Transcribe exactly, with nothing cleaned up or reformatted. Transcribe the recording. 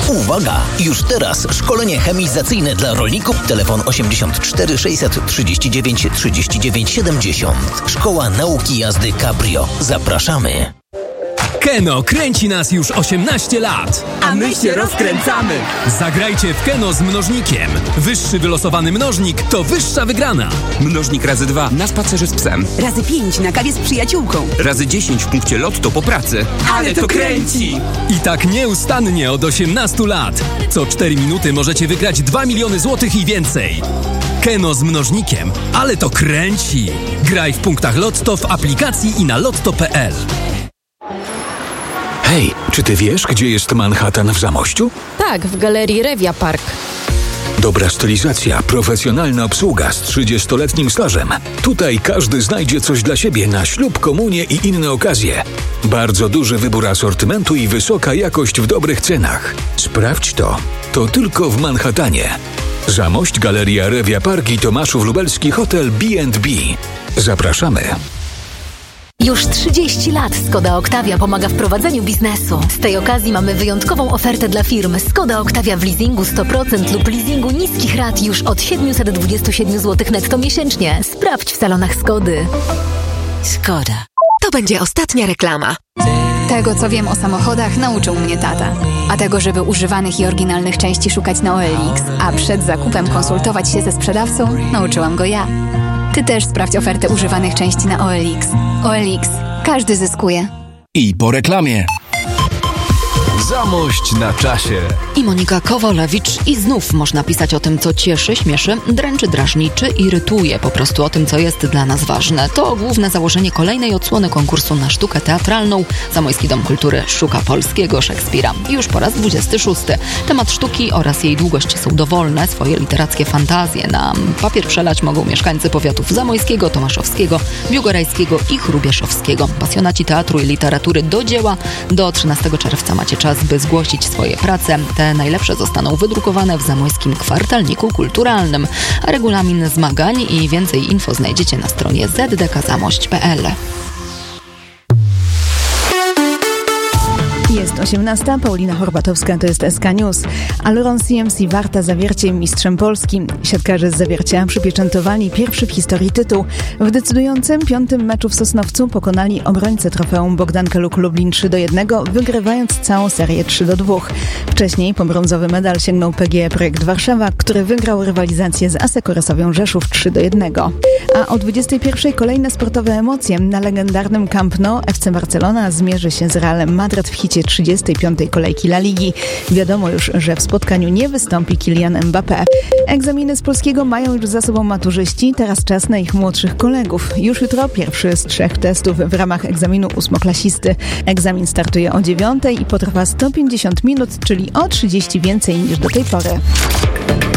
Uwaga! Już teraz szkolenie chemizacyjne dla rolników. Telefon osiemdziesiąt cztery sześćset trzydzieści dziewięć trzydzieści dziewięć siedemdziesiąt. Szkoła Nauki Jazdy Cabrio. Zapraszamy. Keno kręci nas już osiemnaście lat. A my się rozkręcamy. Zagrajcie w Keno z mnożnikiem. Wyższy wylosowany mnożnik to wyższa wygrana. Mnożnik razy dwa na spacerze z psem. Razy pięć na kawie z przyjaciółką. Razy dziesięć w punkcie lotto po pracy. Ale to kręci! I tak nieustannie od osiemnastu lat. Co cztery minuty możecie wygrać dwa miliony złotych i więcej. Keno z mnożnikiem. Ale to kręci! Graj w punktach Lotto w aplikacji i na lotto kropka p l. Hej, czy ty wiesz, gdzie jest Manhattan w Zamościu? Tak, w galerii Revia Park. Dobra stylizacja, profesjonalna obsługa z trzydziestoletnim stażem. Tutaj każdy znajdzie coś dla siebie na ślub, komunię i inne okazje. Bardzo duży wybór asortymentu i wysoka jakość w dobrych cenach. Sprawdź to. To tylko w Manhattanie. Zamość, Galeria Revia Park i Tomaszów Lubelski Hotel B and B. Zapraszamy. Już trzydzieści lat Skoda Octavia pomaga w prowadzeniu biznesu. Z tej okazji mamy wyjątkową ofertę dla firm. Skoda Octavia w leasingu sto procent lub leasingu niskich rat już od siedemset dwadzieścia siedem złotych netto miesięcznie. Sprawdź w salonach Skody. Skoda. To będzie ostatnia reklama. Tego, co wiem o samochodach, nauczył mnie tata. A tego, żeby używanych i oryginalnych części szukać na O L X, a przed zakupem konsultować się ze sprzedawcą, nauczyłam go ja. Ty też sprawdź ofertę używanych części na O L X. O L X. Każdy zyskuje. I po reklamie. Zamość na czasie. I Monika Kowalewicz. I znów można pisać o tym, co cieszy, śmieszy, dręczy, drażni czy irytuje. Po prostu o tym, co jest dla nas ważne. To główne założenie kolejnej odsłony konkursu na sztukę teatralną. Zamojski Dom Kultury szuka polskiego Szekspira. Już po raz dwudziesty szósty. Temat sztuki oraz jej długość są dowolne. Swoje literackie fantazje na papier przelać mogą mieszkańcy powiatów zamojskiego, tomaszowskiego, biłgorajskiego i hrubieszowskiego. Pasjonaci teatru i literatury do dzieła. Do trzynastego czerwca macie czas, by zgłosić swoje prace. Te najlepsze zostaną wydrukowane w Zamojskim Kwartalniku Kulturalnym. A regulamin zmagań i więcej info znajdziecie na stronie z d k zamość kropka p l. Jest osiemnasta, Paulina Horbatowska, to jest S K News. Aluron C M C Warta Zawiercie mistrzem Polski. Siatkarze z Zawiercia przypieczętowali pierwszy w historii tytuł. W decydującym piątym meczu w Sosnowcu pokonali obrońcę trofeum Bogdankę Luk Lublin trzy do jednego, wygrywając całą serię trzy do dwóch. Wcześniej po brązowy medal sięgnął P G E Projekt Warszawa, który wygrał rywalizację z Asseco-Resowią Rzeszów trzy do jednego. A o dwudziestej pierwszej kolejne sportowe emocje. Na legendarnym Camp Nou F C Barcelona zmierzy się z Realem Madryt w hicie trzydziestej piątej kolejki La Ligi. Wiadomo już, że w spotkaniu nie wystąpi Kylian Mbappé. Egzaminy z polskiego mają już za sobą maturzyści, teraz czas na ich młodszych kolegów. Już jutro pierwszy z trzech testów w ramach egzaminu ósmoklasisty. Egzamin startuje o dziewiątej i potrwa sto pięćdziesiąt minut, czyli o trzydzieści więcej niż do tej pory.